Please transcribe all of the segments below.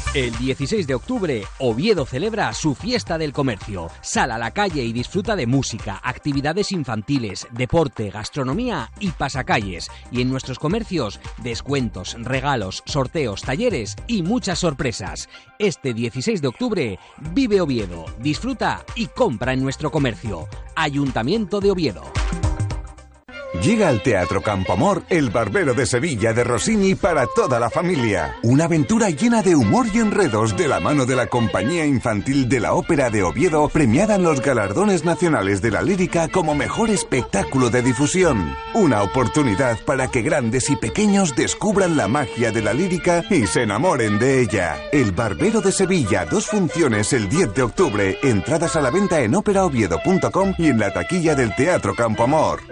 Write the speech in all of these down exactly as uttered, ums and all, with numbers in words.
El dieciséis de octubre, Oviedo celebra su fiesta del comercio. Sal a la calle y disfruta de música, actividades infantiles, deporte, gastronomía y pasacalles. Y en nuestros comercios, descuentos, regalos, sorteos, talleres y muchas sorpresas. Este dieciséis de octubre, vive Oviedo, disfruta y compra en nuestro comercio. Ayuntamiento de Oviedo. Llega al Teatro Campoamor El Barbero de Sevilla de Rossini para toda la familia. Una aventura llena de humor y enredos de la mano de la Compañía Infantil de la Ópera de Oviedo, premiada en los galardones nacionales de la lírica como mejor espectáculo de difusión. Una oportunidad para que grandes y pequeños descubran la magia de la lírica y se enamoren de ella. El Barbero de Sevilla, dos funciones el diez de octubre. Entradas a la venta en ópera oviedo punto com y en la taquilla del Teatro Campoamor.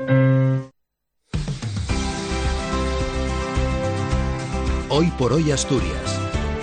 Hoy por hoy Asturias.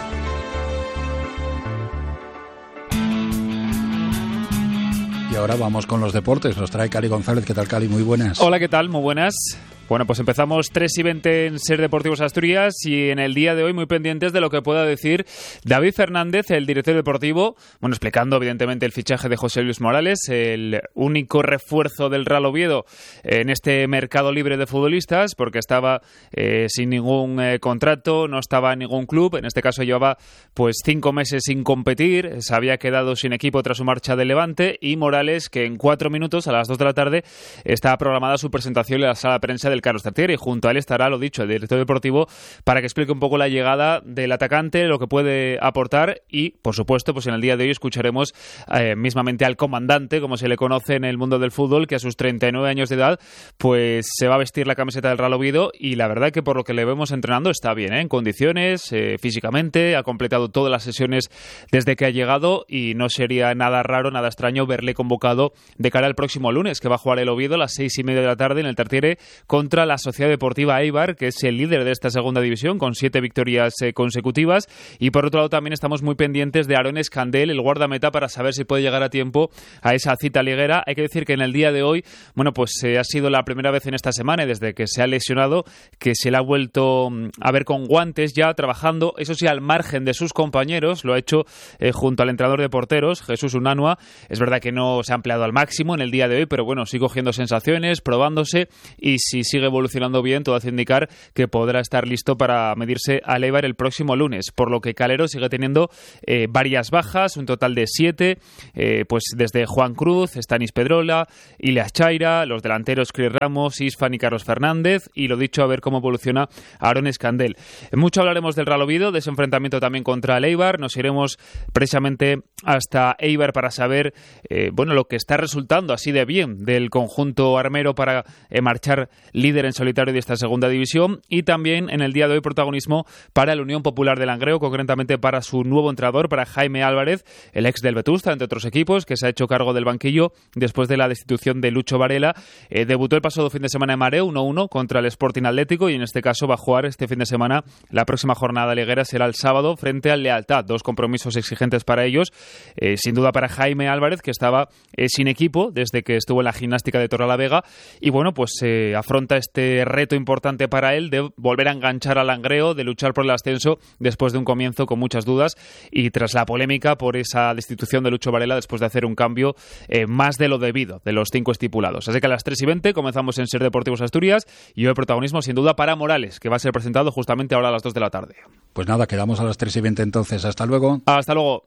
Y ahora vamos con los deportes. Nos trae Cali González. ¿Qué tal, Cali? Muy buenas. Hola, ¿qué tal? Muy buenas. Bueno, pues empezamos tres y veinte en Ser Deportivos Asturias y en el día de hoy muy pendientes de lo que pueda decir David Fernández, el director deportivo, bueno, explicando evidentemente el fichaje de José Luis Morales, el único refuerzo del Real Oviedo en este mercado libre de futbolistas, porque estaba eh, sin ningún eh, contrato, no estaba en ningún club, en este caso llevaba pues cinco meses sin competir, se había quedado sin equipo tras su marcha de Levante, y Morales, que en cuatro minutos a las dos de la tarde está programada su presentación en la sala de prensa de del Carlos Tartiere, y junto a él estará, lo dicho, el director deportivo, para que explique un poco la llegada del atacante, lo que puede aportar, y por supuesto pues en el día de hoy escucharemos eh, mismamente al comandante, como se le conoce en el mundo del fútbol, que a sus treinta y nueve años de edad pues se va a vestir la camiseta del Real Oviedo, y la verdad que por lo que le vemos entrenando está bien, ¿eh? En condiciones, eh, físicamente, ha completado todas las sesiones desde que ha llegado, y no sería nada raro, nada extraño verle convocado de cara al próximo lunes, que va a jugar el Oviedo a las seis y media de la tarde en el Tartiere con contra la Sociedad Deportiva Eibar, que es el líder de esta segunda división, con siete victorias eh, consecutivas. Y por otro lado también estamos muy pendientes de Aaron Escandel, el guardameta, para saber si puede llegar a tiempo a esa cita liguera. Hay que decir que en el día de hoy, bueno, pues eh, ha sido la primera vez en esta semana, y desde que se ha lesionado, que se le ha vuelto a ver con guantes ya trabajando, eso sí, al margen de sus compañeros. Lo ha hecho eh, junto al entrenador de porteros, Jesús Unanua. Es verdad que no se ha empleado al máximo en el día de hoy, pero bueno, sigue cogiendo sensaciones, probándose, y si sigue evolucionando bien, todo hace indicar que podrá estar listo para medirse al Eibar el próximo lunes, por lo que Calero sigue teniendo eh, varias bajas, un total de siete, eh, pues desde Juan Cruz, Stanis Pedrola, Ileas Chaira, los delanteros Cris Ramos, Isfan y Carlos Fernández, y lo dicho, a ver cómo evoluciona Aaron Escandel. Mucho hablaremos del Real Oviedo, de ese enfrentamiento también contra el Eibar. Nos iremos precisamente hasta Eibar para saber eh, bueno, lo que está resultando así de bien del conjunto armero para eh, marchar líder en solitario de esta segunda división, y también en el día de hoy protagonismo para la Unión Popular de Langreo, concretamente para su nuevo entrenador, para Jaime Álvarez, el ex del Vetusta, entre otros equipos, que se ha hecho cargo del banquillo después de la destitución de Lucho Varela. Eh, debutó el pasado fin de semana en Mareo uno uno contra el Sporting Atlético, y en este caso va a jugar este fin de semana. La próxima jornada liguera será el sábado frente al Lealtad, dos compromisos exigentes para ellos, eh, sin duda para Jaime Álvarez, que estaba eh, sin equipo desde que estuvo en la Gimnástica de Torrelavega, y bueno, pues eh, afronta este reto importante para él de volver a enganchar al Langreo, de luchar por el ascenso después de un comienzo con muchas dudas, y tras la polémica por esa destitución de Lucho Varela después de hacer un cambio eh, más de lo debido de los cinco estipulados. Así que a las tres y veinte comenzamos en Ser Deportivos Asturias, y hoy protagonismo sin duda para Morales, que va a ser presentado justamente ahora a las dos de la tarde. Pues nada, quedamos a las tres y veinte entonces. Hasta luego. Hasta luego.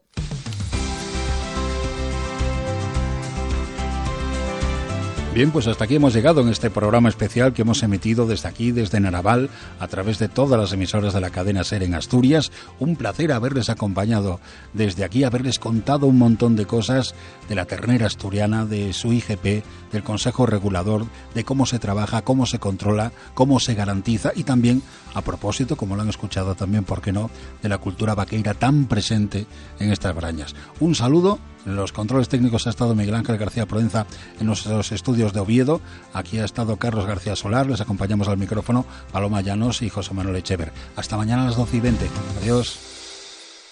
Bien, pues hasta aquí hemos llegado en este programa especial que hemos emitido desde aquí, desde Naraval, a través de todas las emisoras de la cadena SER en Asturias. Un placer haberles acompañado desde aquí, haberles contado un montón de cosas de la ternera asturiana, de su I G P, del Consejo Regulador, de cómo se trabaja, cómo se controla, cómo se garantiza, y también, a propósito, como lo han escuchado también, ¿por qué no?, de la cultura vaqueira tan presente en estas brañas. Un saludo. En los controles técnicos ha estado Miguel Ángel García Proenza, en nuestros estudios de Oviedo. Aquí ha estado Carlos García Solar. Les acompañamos al micrófono Paloma Llanos y José Manuel Echever. Hasta mañana a las doce y veinte. Adiós.